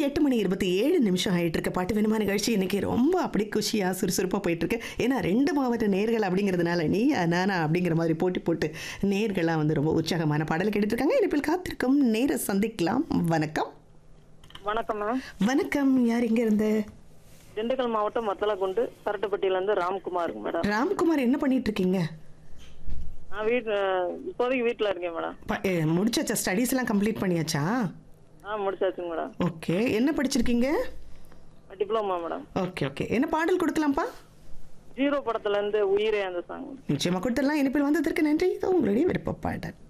8:27 ஆயிட்டு இருக்க பாட்டு வேணுமா நிகழ்ச்சி இன்னைக்கு ரொம்ப அப்படி குஷியா சுறுசுறுப்பா போயிட்டு இருக்கு. ஏன்னா 2 மாவட்ட நேர்கள் அப்படிங்கிறதுனால நீயா நானா அப்படிங்கிற மாதிரி போட்டி போட்டு நேர்கள்லாம் வந்து ரொம்ப உற்சாகமான பாடல் கேட்டுட்டு இருக்காங்க. இனிப்பில் காத்திருக்கும் நேர சந்திக்கலாம். வணக்கம். வணக்கம் மேம். வணக்கம். யார் இங்க இருந்து? திண்டுக்கல் மாவட்டம் மத்தலகுண்டு சரட்டுப்பட்டியில இருந்து ராம்குமார் மேடம். ராம்குமார், என்ன பண்ணிட்டு இருக்கீங்க? நான் இப்போதைக்கு வீட்டுல இருக்கேன் மேடம். முடிச்சாச்சா? ஸ்டடீஸ் எல்லாம் கம்ப்ளீட் பண்ணியாச்சா? முடிச்சாச்சுங்க மேடம். ஓகே, என்ன படிச்சிருக்கீங்க? Diploma madam. ஓகே ஓகே, என்ன பாடல் கொடுக்கலாம்ப்பா? 0 படத்துல இருந்து உயிரே அந்த சாங். நிச்சயமா கொடுத்துடலாம். இனிப்பில் வந்ததற்கு நன்றி. இது உங்களுடைய விருப்ப பாடல்.